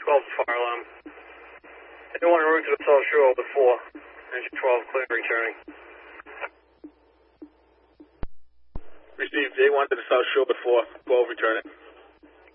12 fire alarm. Anyone en route to the South Shore before. Engine 12 clear returning. Received A1 to the South Shore before 12 returning.